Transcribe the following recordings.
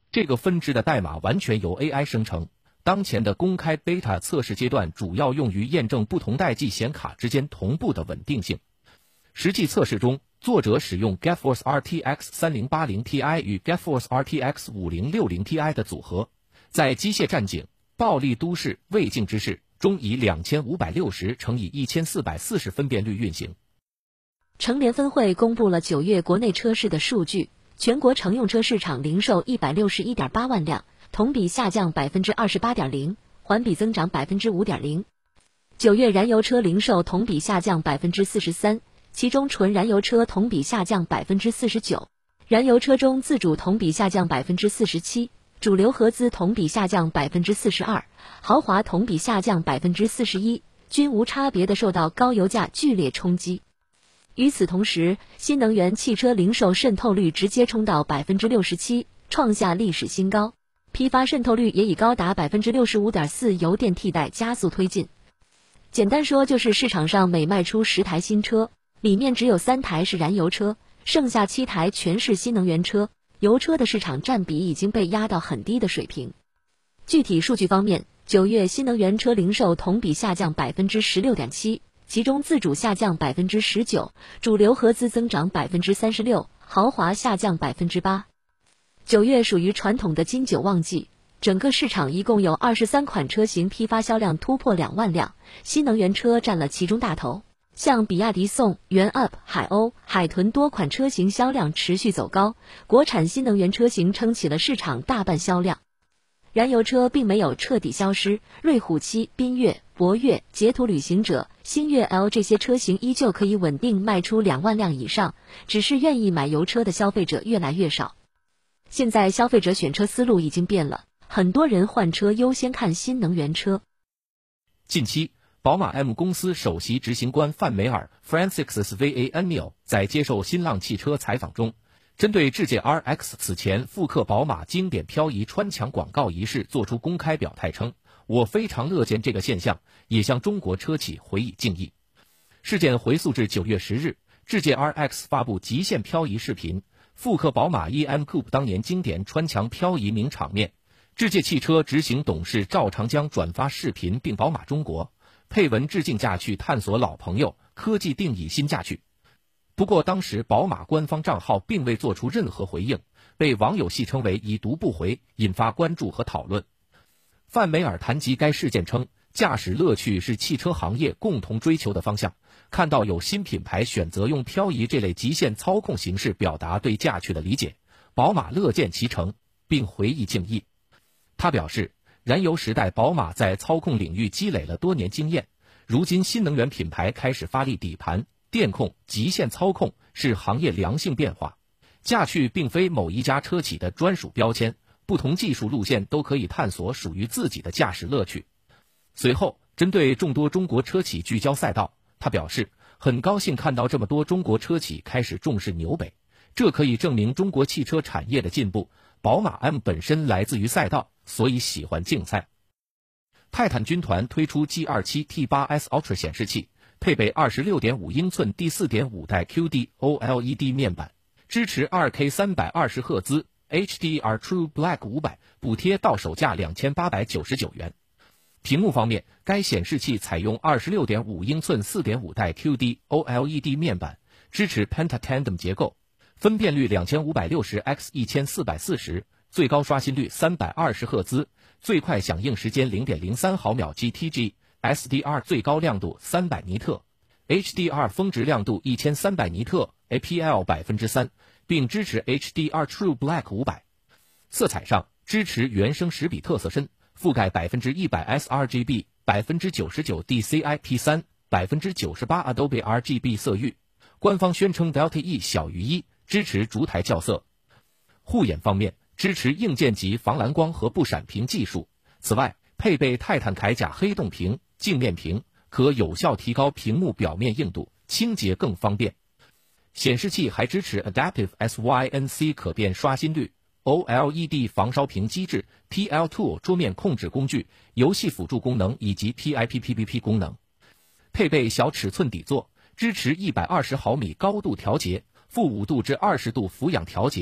这个分支的代码完全由 AI 生成。当前的公开 beta 测试阶段主要用于验证不同代际显卡之间同步的稳定性。实际测试中，作者使用 GeForce RTX 3080 Ti 与 GeForce RTX 5060 Ti 的组合，在机械战警、暴力都市、未竟之事中以2560×1440分辨率运行。 乘联分会公布了9月国内车市的数据，全国乘用车市场零售161.8万辆，同比下降 28.0%， 环比增长 5.0%。9月燃油车零售同比下降 43%， 其中纯燃油车同比下降 49%， 燃油车中自主同比下降 47%， 主流合资同比下降 42%， 豪华同比下降 41%， 均无差别地受到高油价剧烈冲击。与此同时，新能源汽车零售渗透率直接冲到 67%， 创下历史新高，批发渗透率也以高达 65.4% 油电替代加速推进。简单说就是市场上每卖出10台新车，里面只有3台是燃油车，剩下7台全是新能源车，油车的市场占比已经被压到很低的水平。具体数据方面，9月新能源车零售同比下降 16.7%， 其中自主下降 19%， 主流合资增长 36%， 豪华下降 8%。 9月属于传统的金九旺季，整个市场一共有23款车型批发销量突破2万辆，新能源车占了其中大头。像比亚迪宋、元 UP、海鸥、海豚多款车型销量持续走高，国产新能源车型撑起了市场大半销量。燃油车并没有彻底消失，瑞虎7、缤越、博越、捷途旅行者、星越 L 这些车型依旧可以稳定卖出2万辆以上，只是愿意买油车的消费者越来越少。现在消费者选车思路已经变了，很多人换车优先看新能源车。 近期，宝马 M 公司首席执行官范梅尔 Francis Van Meel 在接受新浪汽车采访中，针对智界 RX 此前复刻宝马经典漂移穿墙广告一事做出公开表态称，我非常乐见这个现象，也向中国车企回以敬意。事件回溯至9月10日，智界 RX 发布极限漂移视频，复刻宝马 EM Coupe 当年经典穿墙漂移名场面。智界汽车执行董事赵长江转发视频并宝马中国配文致敬驾趣探索老朋友，科技定义新驾趣。不过当时宝马官方账号并未做出任何回应，被网友戏称为已读不回，引发关注和讨论。范梅尔谈及该事件称，驾驶乐趣是汽车行业共同追求的方向，看到有新品牌选择用漂移这类极限操控形式表达对驾趣的理解，宝马乐见其成，并回忆敬意。他表示，燃油时代宝马在操控领域积累了多年经验，如今新能源品牌开始发力底盘、电控、极限操控，是行业良性变化。驾趣并非某一家车企的专属标签，不同技术路线都可以探索属于自己的驾驶乐趣。随后，针对众多中国车企聚焦赛道，他表示，很高兴看到这么多中国车企开始重视纽北，这可以证明中国汽车产业的进步。宝马 M 本身来自于赛道，所以喜欢竞赛。泰坦军团推出 G27 T8S Ultra 显示器，配备 26.5 英寸第 4.5 代 QD OLED 面板，支持 2K 320赫兹 HDR True Black 500，补贴到手价2899元。屏幕方面，该显示器采用 26.5 英寸 4.5 代 QD OLED 面板，支持 Pentatandem 结构，分辨率 2560x1440， 最高刷新率320赫兹，最快响应时间 0.03 毫秒 GTG， SDR 最高亮度300尼特， HDR 峰值亮度1300尼特， APL 3%， 并支持 HDR True Black 500。色彩上支持原生10比特色深，覆盖 100% sRGB， 99% DCI-P3， 98% Adobe RGB 色域。官方宣称 Delta E 小于1，支持逐台校色。护眼方面，支持硬件级防蓝光和不闪屏技术。此外，配备泰坦铠甲黑洞屏、镜面屏，可有效提高屏幕表面硬度，清洁更方便。显示器还支持 Adaptive SYNC 可变刷新率、OLED 防烧屏机制、TL Tool 桌面控制工具、游戏辅助功能以及 PIPPPP 功能。配备小尺寸底座，支持120毫米高度调节、负5度至20度俯仰调节、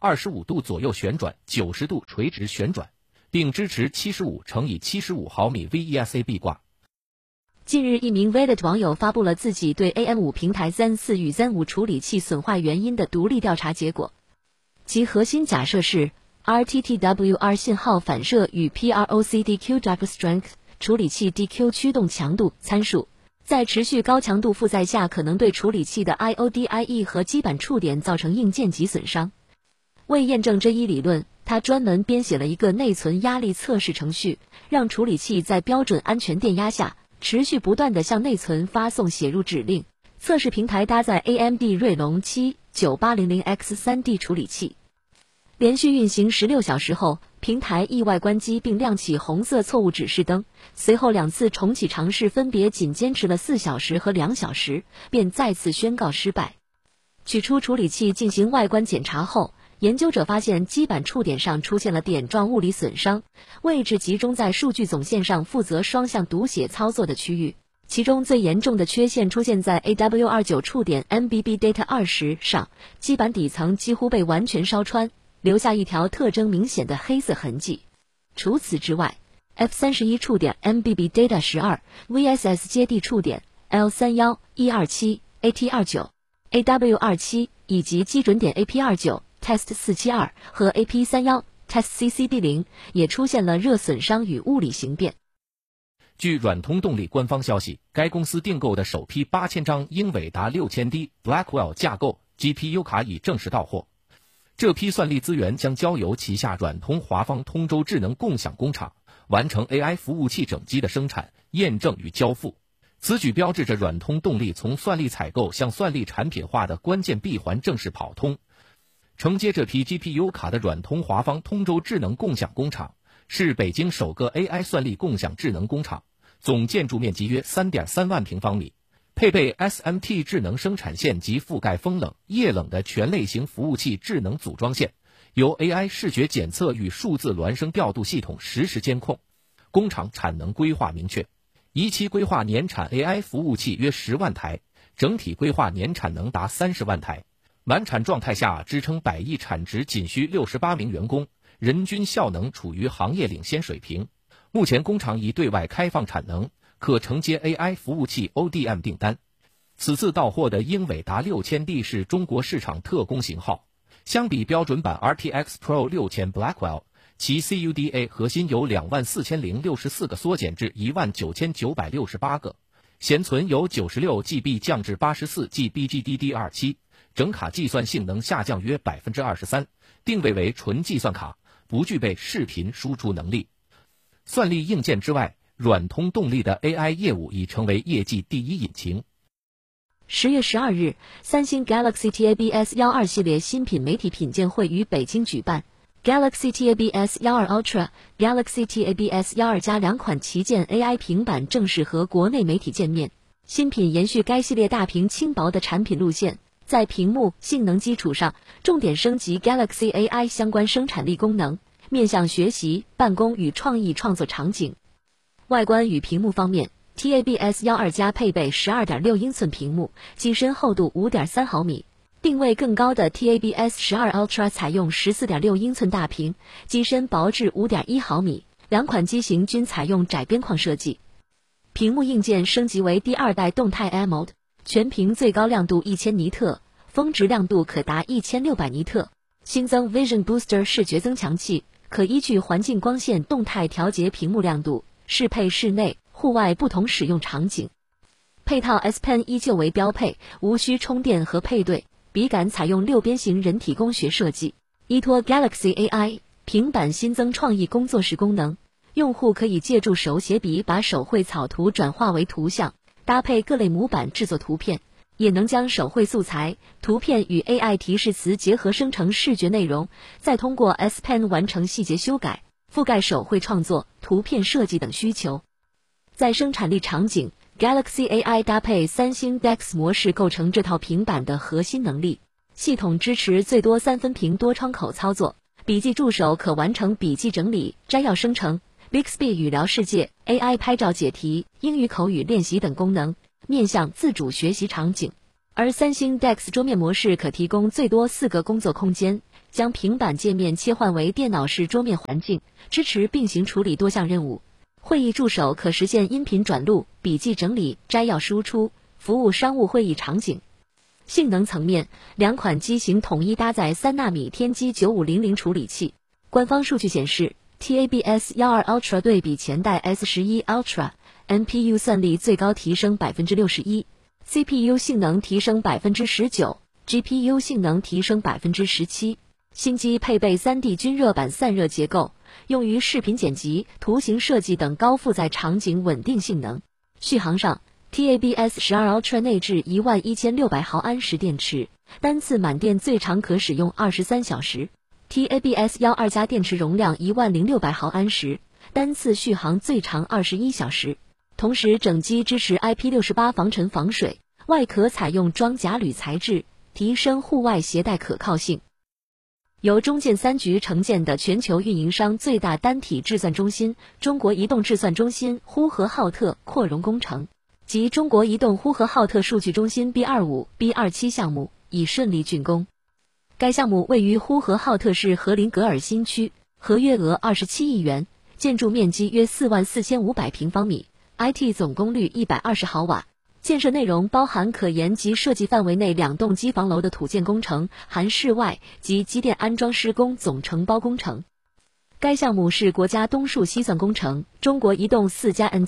25度左右旋转、90度垂直旋转，并支持75×75毫米 VESA 壁挂。 近日，一名 Reddit 网友发布了自己对 AM5 平台 Zen 4与 Zen 5处理器损坏原因的独立调查结果，其核心假设是 RTTWR 信号反射与 PROC-DQ Strength 处理器 DQ 驱动强度参数在持续高强度负载下可能对处理器的 IODIE 和基板触点造成硬件级损伤。为验证这一理论，他专门编写了一个内存压力测试程序，让处理器在标准安全电压下持续不断地向内存发送写入指令。测试平台搭载 AMD 锐龙 79800X3D 处理器。连续运行16小时后，平台意外关机并亮起红色错误指示灯，随后2次重启尝试分别仅坚持了4小时和2小时，便再次宣告失败。取出处理器进行外观检查后，研究者发现基板触点上出现了点状物理损伤，位置集中在数据总线上负责双向读写操作的区域，其中最严重的缺陷出现在 AWR9 触点 MBB Data 20上，基板底层几乎被完全烧穿，留下一条特征明显的黑色痕迹。除此之外 ，F31 触点 MBB Data 12 VSS 接地触点 L31、E27、AT29、AWR7 以及基准点 AP29、Test 472和 AP31、Test CCD0 也出现了热损伤与物理形变。 据软通动力官方消息，该公司订购的首批8000张英伟达 6000D Blackwell 架构 GPU 卡已正式到货。这批算力资源将交由旗下软通华方通州智能共享工厂完成 AI 服务器整机的生产、验证与交付。此举标志着软通动力从算力采购向算力产品化的关键闭环正式跑通。承接这批 GPU 卡的软通华方通州智能共享工厂是北京首个 AI 算力共享智能工厂，总建筑面积约 3.3 万平方米，配备 SMT 智能生产线及覆盖风冷、液冷的全类型服务器智能组装线，由 AI 视觉检测与数字孪生调度系统实时监控。工厂产能规划明确，一期规划年产 AI 服务器约10万台，整体规划年产能达30万台。满产状态下支撑100亿产值仅需68名员工，人均效能处于行业领先水平。目前工厂已对外开放产能，可承接 AI 服务器 ODM 订单。此次到货的英伟达 6000D 是中国市场特供型号，相比标准版 RTX Pro 6000 Blackwell， 其 CUDA 核心由24064个缩减至19968个，闲存由 96GB 降至 84GB GDDR7， 整卡计算性能下降约 23%， 定位为纯计算卡，不具备视频输出能力。算力硬件之外，软通动力的 AI 业务已成为业绩第一引擎。 10月12日，三星 Galaxy Tab S12 系列新品媒体品鉴会于北京举办。Galaxy Tab S12 Ultra、Galaxy Tab S12 加2款旗舰 AI 平板正式和国内媒体见面。新品延续该系列大屏轻薄的产品路线，在屏幕性能基础上，重点升级 Galaxy AI 相关生产力功能，面向学习、办公与创意创作场景。外观与屏幕方面， Tab S12 加配备 12.6 英寸屏幕，机身厚度 5.3 毫米。定位更高的 Tab S12 Ultra 采用 14.6 英寸大屏，机身薄至 5.1 毫米，两款机型均采用窄边框设计。屏幕硬件升级为第2代动态 AMOLED， 全屏最高亮度1000尼特，峰值亮度可达1600尼特。新增 Vision Booster 视觉增强器，可依据环境光线动态调节屏幕亮度，适配室内、户外不同使用场景。配套 S Pen 依旧为标配，无需充电和配对。笔杆采用6边形人体工学设计，依托 Galaxy AI 平板新增创意工作室功能，用户可以借助手写笔把手绘草图转化为图像，搭配各类模板制作图片，也能将手绘素材、图片与 AI 提示词结合生成视觉内容，再通过 S Pen 完成细节修改，覆盖手绘创作、图片设计等需求。在生产力场景，Galaxy AI 搭配三星 DeX 模式构成这套平板的核心能力。系统支持最多3分屏多窗口操作，笔记助手可完成笔记整理、摘要生成、Bixby 语聊世界、AI 拍照解题、英语口语练习等功能，面向自主学习场景。而三星 DeX 桌面模式可提供最多4个工作空间， 将平板界面切换为电脑式桌面环境，支持并行处理多项任务。会议助手可实现音频转录、笔记整理、摘要输出，服务商务会议场景。性能层面，两款机型统一搭载3纳米天玑9500处理器。官方数据显示 ，TABS 12 Ultra 对比前代 S11 Ultra，NPU 算力最高提升61%，CPU 性能提升19%，GPU 性能提升17%。新机配备3D 均热板散热结构，用于视频剪辑、图形设计等高负载场景稳定性能。续航上 ，TABS 12 Ultra 内置11600毫安时电池，单次满电最长可使用23小时。TABS 12加电池容量10600毫安时，单次续航最长21小时。同时，整机支持 IP68 防尘防水，外壳采用装甲铝材质，提升户外携带可靠性。由中建3局承建的全球运营商最大单体制算中心中国移动制算中心呼和浩特扩容工程及中国移动呼和浩特数据中心 B25、B27 项目已顺利竣工。该项目位于呼和浩特市和林格尔新区，合约额27亿元，建筑面积约44500平方米 ，IT 总功率120毫瓦。建设内容包含可研及设计范围内2栋机房楼的土建工程，含室外及机电安装施工总承包工程。该项目是国家东数西算工程、中国移动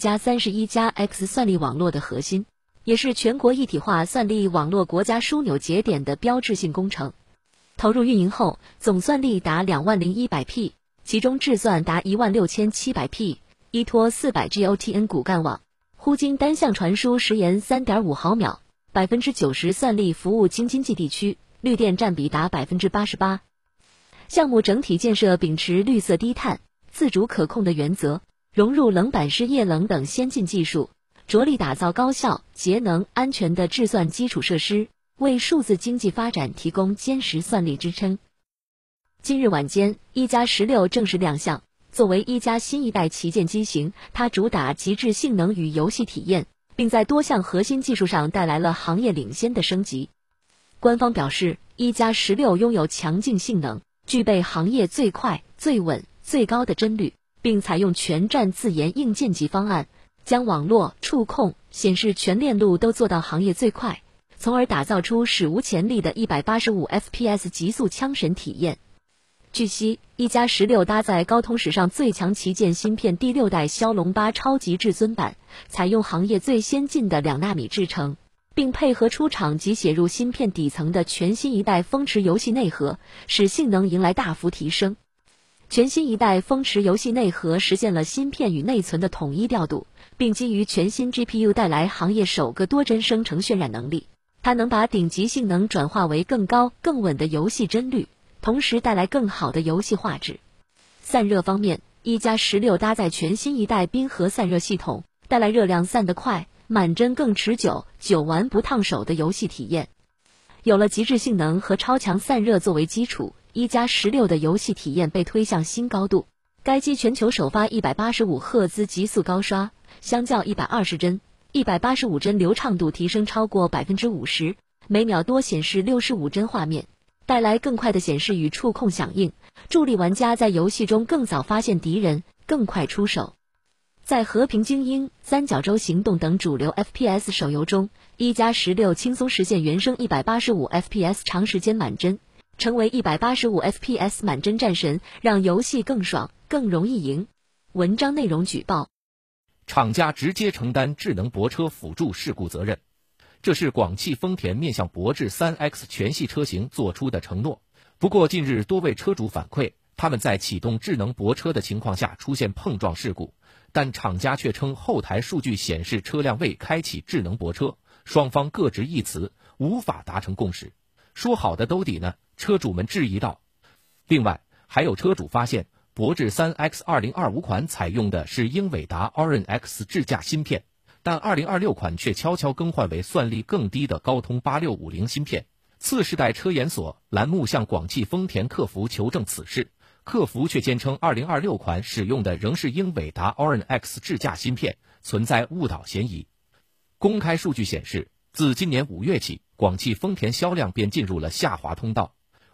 4+N+31+X 算力网络的核心，也是全国一体化算力网络国家枢纽节点的标志性工程。投入运营后，总算力达20100P， 其中制算达16700P， 依托400G-OTN 骨干网。呼经单向传输时延 3.5 毫秒，90%算力服务京津冀地区，绿电占比达 88%。项目整体建设秉持绿色低碳、自主可控的原则，融入冷板式液冷等先进技术，着力打造高效、节能、安全的制算基础设施，为数字经济发展提供坚实算力支撑。今日晚间，1+16正式亮相。作为一加新一代旗舰机型，它主打极致性能与游戏体验，并在多项核心技术上带来了行业领先的升级。官方表示，1+16拥有强劲性能，具备行业最快、最稳、最高的帧率，并采用全站自研硬件级方案，将网络、触控、显示全链路都做到行业最快，从而打造出史无前例的185 FPS 极速枪神体验。据悉，1+16搭载高通史上最强旗舰芯片第6代骁龙8超级至尊版，采用行业最先进的2纳米制程，并配合出厂即写入芯片底层的全新一代风驰游戏内核，使性能迎来大幅提升。全新一代风驰游戏内核实现了芯片与内存的统一调度，并基于全新 GPU 带来行业首个多帧生成渲染能力。它能把顶级性能转化为更高、更稳的游戏帧率，同时带来更好的游戏画质。散热方面，1+16搭载全新一代冰河散热系统，带来热量散得快、满帧更持久、久玩不烫手的游戏体验。有了极致性能和超强散热作为基础，1+16的游戏体验被推向新高度。该机全球首发185赫兹极速高刷，相较120帧，185帧流畅度提升超过 50%， 每秒多显示65帧画面，带来更快的显示与触控响应，助力玩家在游戏中更早发现敌人，更快出手。在和平精英、三角洲行动等主流 FPS 手游中，1+16轻松实现原生185 FPS 长时间满帧，成为185 FPS 满帧战神，让游戏更爽、更容易赢。文章内容举报： 厂家直接承担智能泊车辅助事故责任。这是广汽丰田面向博致 3X 全系车型做出的承诺。不过近日多位车主反馈，他们在启动智能泊车的情况下出现碰撞事故，但厂家却称后台数据显示车辆未开启智能泊车，双方各执一词，无法达成共识。说好的兜底呢？车主们质疑道。另外，还有车主发现，博致 3X 2025款采用的是英伟达 Orin X 智驾芯片，但2026款却悄悄更换为算力更低的高通8650芯片。次世代车研所栏目向广汽丰田客服求证此事，客服却坚称2026款使用的仍是英伟达 Orin X 智驾芯片，存在误导嫌疑。公开数据显示，自今年5月起，广汽丰田销量便进入了下滑通道。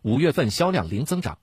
5月份销量零增长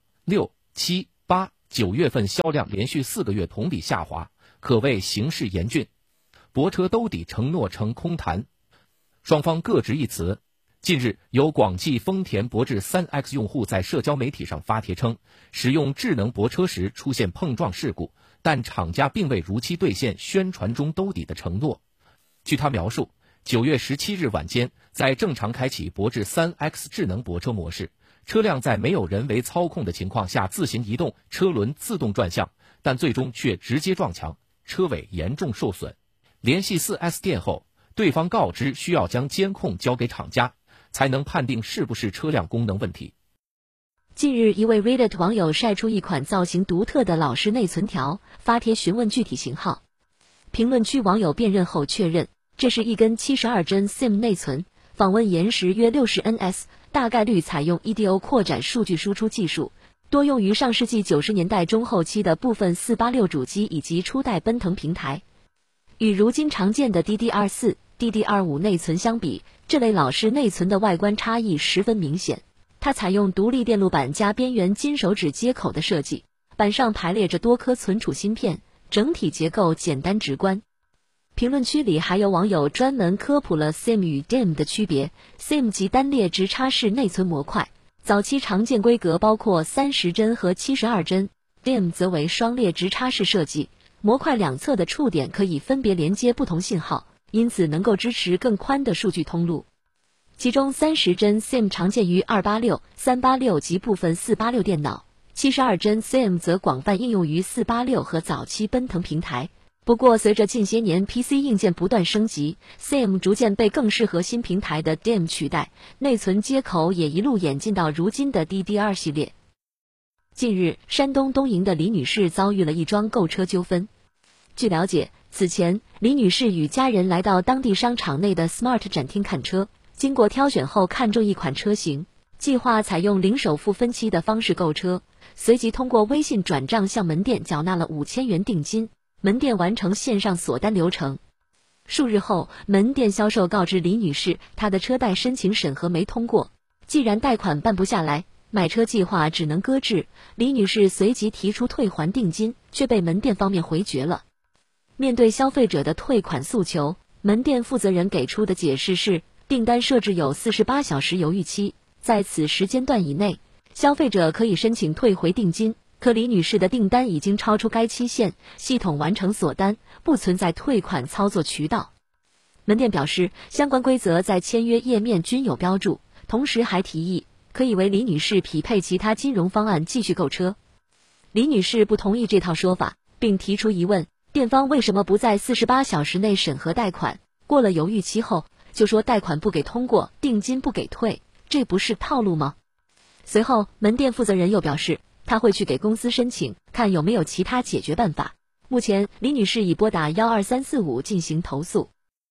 ，6、7、8、9月份销量连续4个月同比下滑，可谓形势严峻。泊车兜底承诺成空谈，双方各执一词。近日，有广汽丰田博智 3X 用户在社交媒体上发帖称，使用智能泊车时出现碰撞事故，但厂家并未如期兑现宣传中兜底的承诺。据他描述，9月17日晚间，在正常开启博智 3X 智能泊车模式，车辆在没有人为操控的情况下自行移动，车轮自动转向，但最终却直接撞墙，车尾严重受损。联系 4S 店后，对方告知需要将监控交给厂家，才能判定是不是车辆功能问题。 近日，一位 Reddit 网友晒出一款造型独特的老式内存条，发帖询问具体型号。评论区网友辨认后确认，这是一根72帧 SIM 内存，访问延时约60ns， 大概率采用 EDO 扩展数据输出技术，多用于上世纪90年代中后期的部分486主机以及初代奔腾平台。与如今常见的 DDR4、DDR5 内存相比，这类老式内存的外观差异十分明显。它采用独立电路板加边缘金手指接口的设计，板上排列着多颗存储芯片，整体结构简单直观。评论区里还有网友专门科普了 SIM 与 DIMM 的区别。SIM 即单列直插式内存模块，早期常见规格包括30帧和72帧 ，DIMM 则为双列直插式设计，模块两侧的触点可以分别连接不同信号，因此能够支持更宽的数据通路。其中30帧 SIM 常见于286、386及部分486电脑，72帧 SIM 则广泛应用于486和早期奔腾平台。不过，随着近些年 PC 硬件不断升级， SIM 逐渐被更适合新平台的 DIMM 取代，内存接口也一路演进到如今的 DDR 系列。近日，山东东营的李女士遭遇了一桩购车纠纷。据了解，此前李女士与家人来到当地商场内的 Smart 展厅看车，经过挑选后看中一款车型，计划采用零首付分期的方式购车，随即通过微信转账向门店缴纳了5000元定金，门店完成线上锁单流程。数日后，门店销售告知李女士，她的车贷申请审核没通过，既然贷款办不下来，买车计划只能搁置。李女士随即提出退还定金，却被门店方面回绝了。面对消费者的退款诉求，门店负责人给出的解释是，订单设置有48小时犹豫期，在此时间段以内，消费者可以申请退回定金。可李女士的订单已经超出该期限，系统完成锁单，不存在退款操作渠道。门店表示，相关规则在签约页面均有标注，同时还提议可以为李女士匹配其他金融方案继续购车。李女士不同意这套说法，并提出疑问，店方为什么不在48小时内审核贷款，过了犹豫期后就说贷款不给通过，定金不给退，这不是套路吗？随后，门店负责人又表示，他会去给公司申请，看有没有其他解决办法。目前，李女士已拨打12345进行投诉。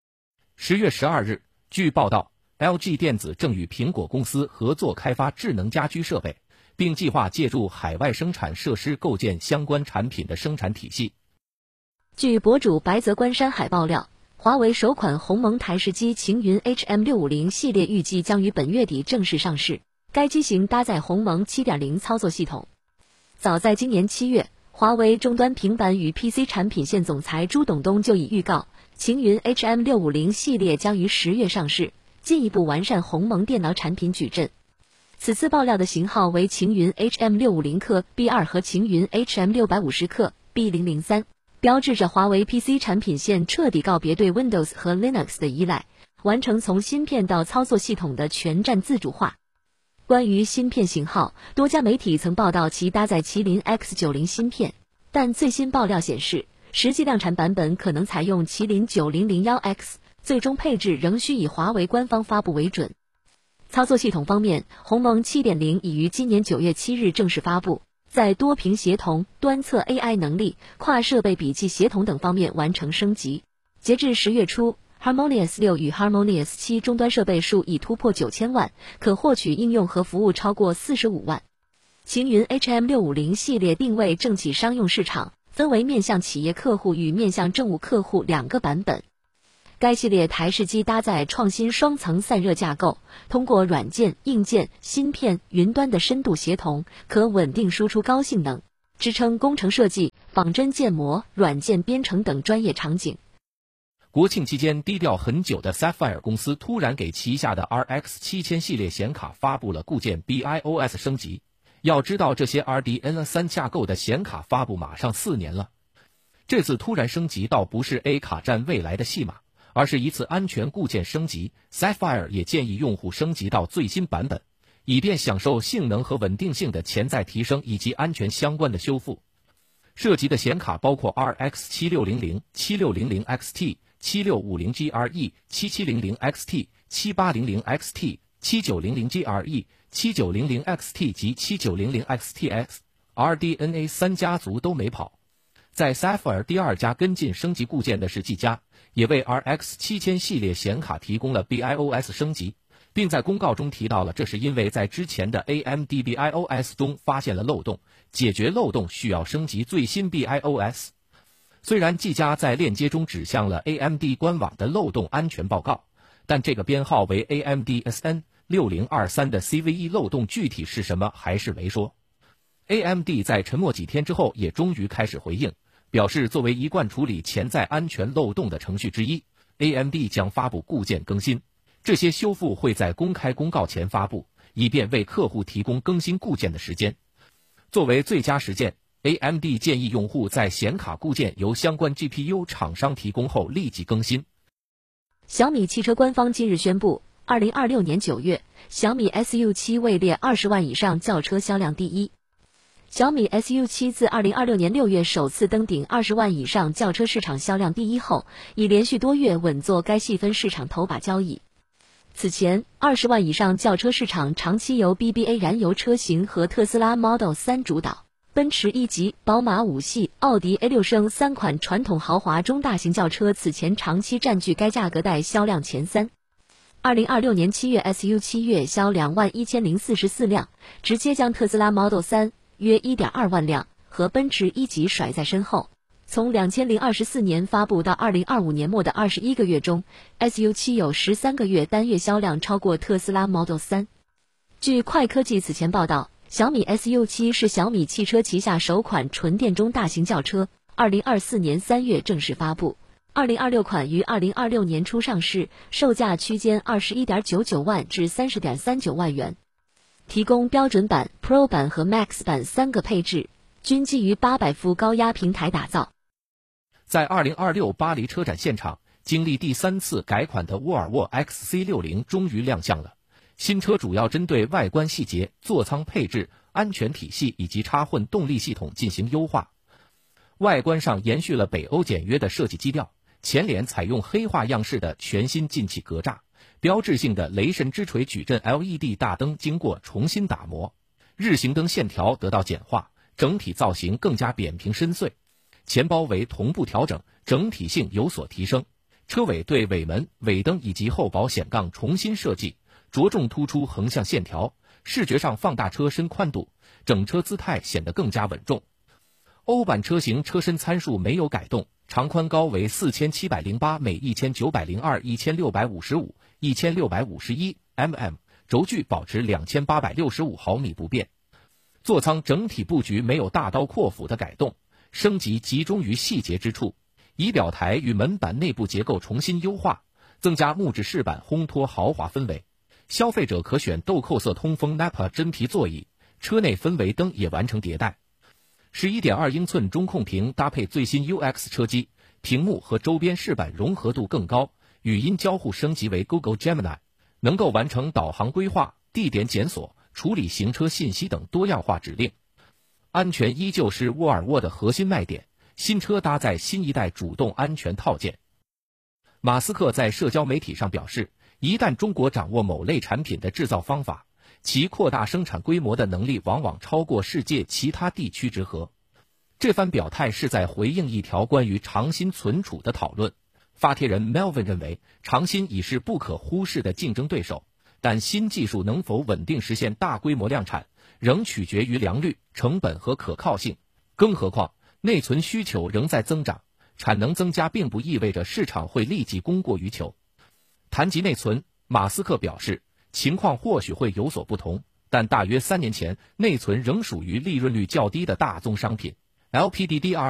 10月12日，据报道， LG 电子正与苹果公司合作开发智能家居设备，并计划借助海外生产设施构建相关产品的生产体系。 据博主白泽关山海爆料，华为首款鸿蒙台式机擎云 HM650 系列预计将于本月底正式上市，该机型搭载鸿蒙 7.0 操作系统。早在今年7月，华为终端平板与 PC 产品线总裁朱董东就已预告，擎云 HM650 系列将于10月上市，进一步完善鸿蒙电脑产品矩阵。此次爆料的型号为擎云 HM650 克 B2 和擎云 HM650 克 B003， 标志着华为 PC 产品线彻底告别对 Windows 和 Linux 的依赖，完成从芯片到操作系统的全站自主化。关于芯片型号，多家媒体曾报道其搭载麒麟 X90 芯片，但最新爆料显示，实际量产版本可能采用麒麟 9001X， 最终配置仍需以华为官方发布为准。操作系统方面，鸿蒙 7.0 已于今年9月7日正式发布，在多屏协同、端侧 AI 能力、跨设备笔记协同等方面完成升级。截至10月初，Harmonious 6与 Harmonious 7终端设备数已突破9000万，可获取应用和服务超过45万。擎云 HM650 系列定位政企商用市场，分为面向企业客户与面向政务客户两个版本。 该系列台式机搭载创新双层散热架构，通过软件、硬件、芯片、云端的深度协同，可稳定输出高性能，支撑工程设计、仿真建模、软件编程等专业场景。 国庆期间低调很久的 Sapphire 公司突然给旗下的 RX 7000系列显卡发布了固件 BIOS 升级。要知道，这些 RDNA3 架构的显卡发布马上4年了，这次突然升级倒不是 A 卡占未来的戏码，而是一次安全固件升级。 Sapphire 也建议用户升级到最新版本，以便享受性能和稳定性的潜在提升以及安全相关的修复。涉及的显卡包括 RX 7600、7600 XT、7650 GRE、7700 XT、7800 XT、7900 GRE、7900 XT 及7900 XTX。RDNA3 家族都没跑。在 Sapphire 第二家跟进升级固件的是技嘉，也为 RX 7000系列显卡提供了 BIOS 升级，并在公告中提到了这是因为在之前的 AMD BIOS 中发现了漏洞，解决漏洞需要升级最新 BIOS。 虽然技嘉在链接中指向了 AMD 官网的漏洞安全报告，但这个编号为 AMD-SN6023 的 CVE 漏洞具体是什么还是没说。AMD 在沉默几天之后也终于开始回应，表示作为一贯处理潜在安全漏洞的程序之一， AMD 将发布固件更新，这些修复会在公开公告前发布，以便为客户提供更新固件的时间。作为最佳实践， AMD 建议用户在显卡固件由相关 GPU 厂商提供后立即更新。 小米汽车官方今日宣布，2026年9月，小米 SU7 位列20万以上轿车销量第一。小米 SU7 自2026年6月首次登顶20万以上轿车市场销量第一后，已连续多月稳坐该细分市场头把交椅。此前，20万以上轿车市场长期由 BBA 燃油车型和特斯拉 Model 3主导，奔驰1级、宝马5系、奥迪 A6 升3款传统豪华中大型轿车此前长期占据该价格带销量前3。2026年7月 SU7 月销21044辆，直接将特斯拉 Model 3约 1.2 万辆和奔驰1级甩在身后。从2024年发布到2025年末的21个月中， SU7 有13个月单月销量超过特斯拉 Model 3。据快科技此前报道，小米 SU7 是小米汽车旗下首款纯电中大型轿车，2024年3月正式发布。2026款于2026年初上市，售价区间 21.99 万至 30.39 万元，提供标准版、Pro 版和 Max 版3个配置，均基于800伏高压平台打造。 在2026巴黎车展现场，经历第3次改款的沃尔沃 XC60 终于亮相了。新车主要针对外观细节、座舱配置、安全体系以及插混动力系统进行优化。外观上延续了北欧简约的设计基调，前脸采用黑化样式的全新进气格栅，标志性的雷神之锤矩阵 LED 大灯经过重新打磨，日行灯线条得到简化，整体造型更加扁平深邃。前包围同步调整，整体性有所提升。车尾对尾门、尾灯以及后保险杠重新设计，着重突出横向线条，视觉上放大车身宽度，整车姿态显得更加稳重。欧版车型车身参数没有改动，长宽高为4708每1902、1655、1651 mm， 轴距保持2865毫米不变。座舱整体布局没有大刀阔斧的改动，升级集中于细节之处。仪表台与门板内部结构重新优化，增加木质饰板烘托豪华氛围。消费者可选豆蔻色通风 Nappa 真皮座椅，车内氛围灯也完成迭代。11.2英寸中控屏搭配最新 UX 车机，屏幕和周边饰板融合度更高，语音交互升级为 Google Gemini， 能够完成导航规划、地点检索、处理行车信息等多样化指令。安全依旧是沃尔沃的核心卖点，新车搭载新一代主动安全套件。马斯克在社交媒体上表示，一旦中国掌握某类产品的制造方法，其扩大生产规模的能力往往超过世界其他地区之和。这番表态是在回应一条关于长鑫存储的讨论。发帖人 Melvin 认为，长鑫已是不可忽视的竞争对手，但新技术能否稳定实现大规模量产，仍取决于良率、成本和可靠性。更何况，内存需求仍在增长， 产能增加并不意味着市场会立即供过于求。谈及内存，马斯克表示，情况或许会有所不同，但大约3年前，内存仍属于利润率较低的大宗商品。LPDDR